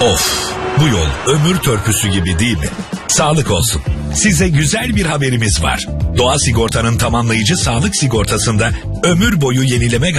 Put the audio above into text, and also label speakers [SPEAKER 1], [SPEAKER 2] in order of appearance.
[SPEAKER 1] Of, bu yol ömür törpüsü gibi değil mi? Sağlık olsun. Size güzel bir haberimiz var. Doğa Sigorta'nın tamamlayıcı sağlık sigortasında ömür boyu yenileme